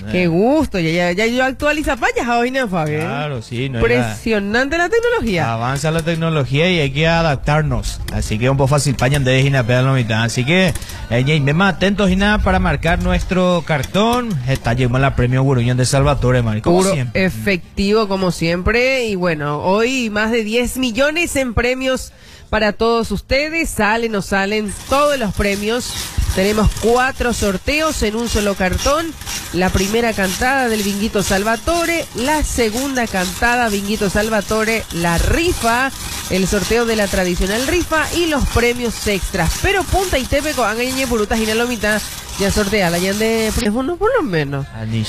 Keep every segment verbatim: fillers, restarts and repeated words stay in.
Qué gusto, ya, ya, ya yo actualiza payas hoy, ¿no, Fabio? Claro, sí. No Impresionante era... la tecnología. Avanza la tecnología y hay que adaptarnos. Así que un poco fácil pañan de Gina Pedal la mitad. Así que, eh, más atentos y nada para marcar nuestro cartón. Está llegando la premio Guruñón de Salvatore, Mari. Como Puro siempre. efectivo, como siempre. Y bueno, hoy más de diez millones en premios para todos ustedes. Salen o salen todos los premios. Tenemos cuatro sorteos en un solo cartón. La primera cantada del Binguito Salvatore, la segunda cantada Binguito Salvatore, la rifa, el sorteo de la tradicional rifa y los premios extras. Pero Punta y Tepeco, Angañe, Purutas y Nalomita, ya sortea la de teléfono por lo menos.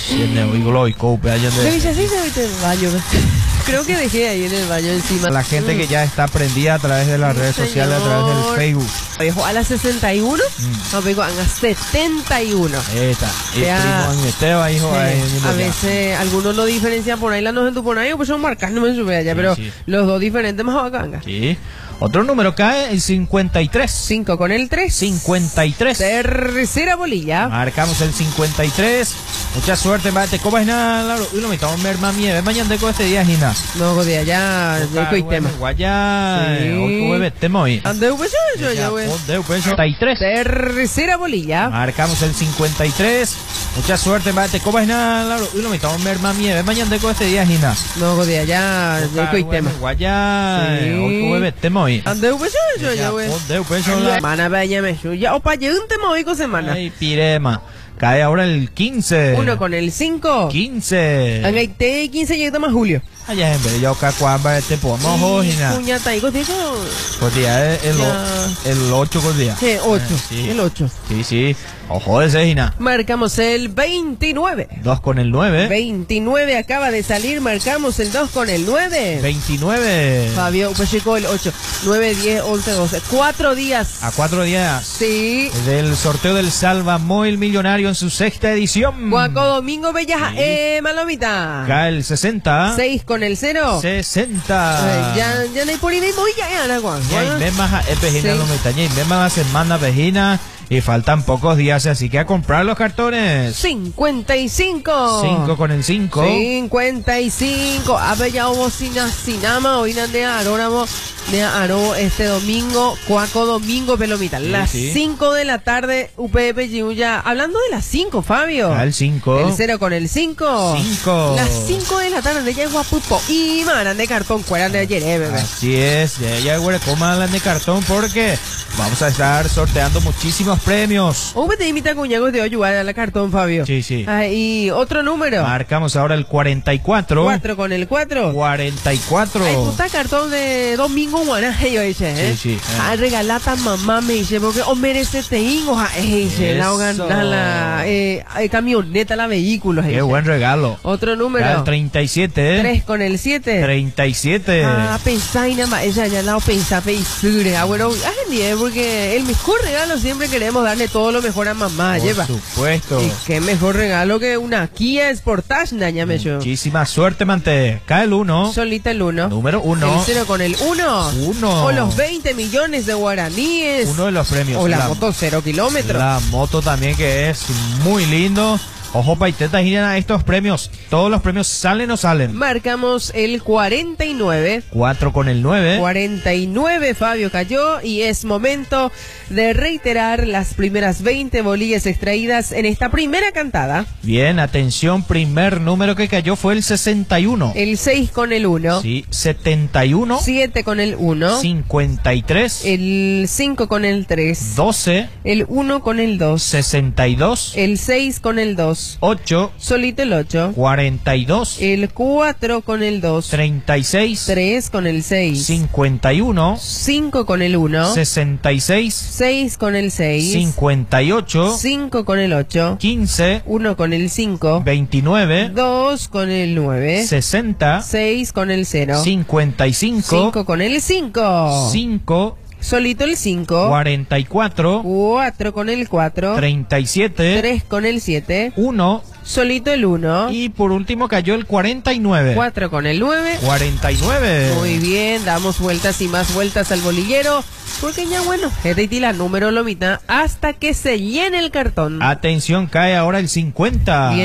De Villacisa ahorita en el baño. Creo que dejé ahí en el baño encima. La gente mm. que ya está prendida a través de las redes sí, sociales, señor. A través del Facebook. Dejo a las sesenta y uno, mm. no pego a las setenta y uno. Ahí está. Y primo Esteba, hijo, sí. Ahí, a veces ya. Algunos lo diferencian por ahí, la no en tu por ahí, pues son marcas, no me sube allá, sí, pero sí. Los dos diferentes más bacanga. Sí. Otro número cae, el cincuenta y tres. cinco con el tres. cincuenta y tres. Tercera bolilla. Marcamos el cincuenta y tres. Mucha suerte, mate. ¿Cómo es nada? Y lo metamos a ver más nieve. Mañana de este día, Gina. No, de allá, de hoy tema. Guayá, hoy temo hoy. Ande un yo ya, güey. cincuenta y tres. Tercera bolilla. Marcamos el cincuenta y tres. Mucha suerte, mate. ¿Cómo es nada? Y lo metamos a ver más nieve. Mañana de este día, Gina. No, de allá, de hoy tema. Guayá, hoy temo. Ande un yo ya, güey. Mana bella me suya. O pa un tema hoy con semana. Ay, pirema. Cae ahora el quince. Uno con el cinco. quince. En el T quince llega más Julio. Allá en vez de yo acá cuamba este podemos hojina. Puñata y contigo. Pues día el el ocho con día. Sí, ocho. Sí. El ocho. Sí, sí. Ojo de ese, Gina. Marcamos el veintinueve. dos con el nueve. veintinueve acaba de salir. Marcamos el dos con el nueve. veintinueve. Fabio, pues llegó el ocho. nueve, diez, once, doce. Cuatro días. A cuatro días. Sí. Del sorteo del Salva Móvil Millonario en su sexta edición. Guaco Domingo Bellaja. Sí. Eh, Malomita. Cae el sesenta. seis con el cero. sesenta. Eh, ya, ya no hay por ahí mismo. Ya, ya, ya, ya. Ya, ven más a Epejina, Lomita. Ya, ven más a semana Pejina. Y faltan pocos días, así que a comprar los cartones. cincuenta y cinco. cinco con el cinco. cincuenta y cinco. A ver, ya hubo sinama, hoy de Arónamo, de Aro este domingo, Cuaco Domingo Pelomita. Sí, las sí. cinco de la tarde, U P P Giuya. Hablando de las cinco, Fabio. Al cinco. El cero con el cinco. cinco. Las cinco de la tarde, ya es guapupo. Y maran de cartón, cueran de ayer, bebé. Así es, ya ya güey, coman de cartón porque vamos a estar sorteando muchísimos premios. Un te imita cuñagos de ayudar a la cartón, Fabio. Sí, sí. Ah, y otro número. Marcamos ahora el cuarenta y cuatro. cuatro con el cuatro. cuarenta y cuatro. Ay, puta cartón de domingo guana, yo dice, ¿eh? Sí, sí. Ah, regalata mamá me dice, porque o merece te ingo, ja, dice, la ganar la eh, camioneta, la vehículo. Qué buen regalo. Otro número. El treinta y siete. tres con el siete. treinta y siete. Ah, pensá y nada más, ella ya la pensá, pensure. Ah, bueno, ah, porque el mejor regalo siempre queremos darle todo lo mejor a mamá, por lleva. Por supuesto. Y qué mejor regalo que una Kia Sportage, dañame yo. Muchísima suerte, Mante. Cae el uno. Solita el uno. Número uno. El cero con el uno. Uno. O los veinte millones de guaraníes. Uno de los premios. O la, la moto cero kilómetros. La moto también, que es muy lindo. Ojo, paitetas, giran a estos premios. Todos los premios salen o salen. Marcamos el cuarenta y nueve. cuatro con el nueve. cuarenta y nueve, Fabio cayó. Y es momento de reiterar las primeras veinte bolillas extraídas en esta primera cantada. Bien, atención, primer número que cayó fue el sesenta y uno. El seis con el uno. Sí, setenta y uno. siete con el uno. cincuenta y tres. El cinco con el tres. doce. El uno con el dos. sesenta y dos. El seis con el dos. ocho. Solito el ocho. cuarenta y dos. El cuatro con el dos. treinta y seis. tres con el seis. cincuenta y uno. cinco con el uno. sesenta y seis. seis con el seis. cincuenta y ocho. cinco con el ocho. quince. uno con el cinco. veintinueve. dos con el nueve. sesenta. seis con el cero. cincuenta y cinco. cinco con el cinco. cinco. Solito el cinco. cuarenta y cuatro. cuatro con el cuatro. treinta y siete. tres con el siete. uno. Solito el uno. Y por último cayó el cuarenta y nueve. cuatro con el nueve. cuarenta y nueve. Muy bien, damos vueltas y más vueltas al bolillero. Porque ya bueno, este la número lo mitad hasta que se llene el cartón. Atención, cae ahora el cincuenta. Bien.